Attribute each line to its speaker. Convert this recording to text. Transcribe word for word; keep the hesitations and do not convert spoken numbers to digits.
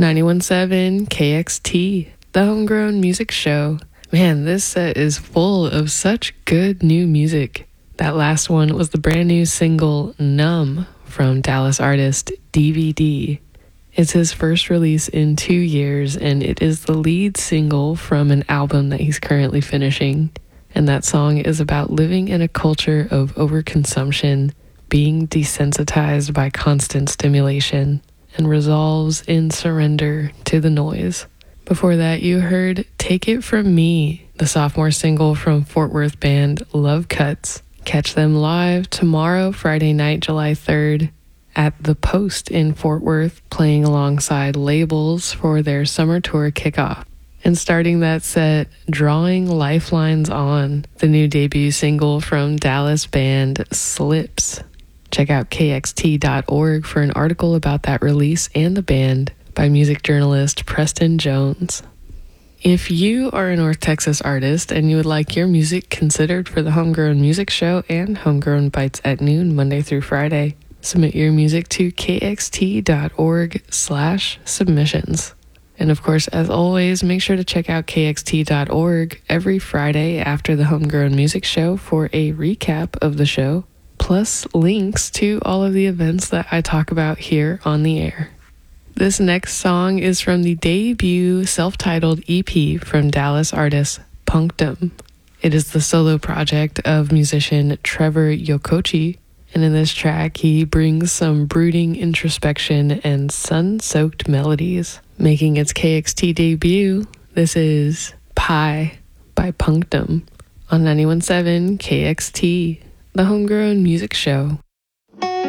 Speaker 1: ninety-one point seven K X T, the Homegrown Music Show. Man, this set is full of such good new music. That last one was the brand new single Numb from Dallas artist D V D. It's his first release in two years, and it is the lead single from an album that he's currently finishing. And that song is about living in a culture of overconsumption, being desensitized by constant stimulation, and resolves in surrender to the noise. Before that, you heard Take It From Me, the sophomore single from Fort Worth band Love Cuts. Catch them live tomorrow, Friday night, July third, at The Post in Fort Worth, playing alongside Labels for their summer tour kickoff. And starting that set, Drawing Lifelines On, the new debut single from Dallas band Slips. Check out K X T dot org for an article about that release and the band by music journalist Preston Jones. If you are a North Texas artist and you would like your music considered for the Homegrown Music Show and Homegrown Bites at Noon, Monday through Friday, submit your music to K X T dot org slash submissions. And of course, as always, make sure to check out K X T dot org every Friday after the Homegrown Music Show for a recap of the show, plus links to all of the events that I talk about here on the air. This next song is from the debut self-titled E P from Dallas artist Punctum. It is the solo project of musician Trevor Yokochi, and in this track he brings some brooding introspection and sun-soaked melodies. Making its K X T debut, this is Pie by Punctum on ninety-one point seven K X T, the Homegrown Music Show.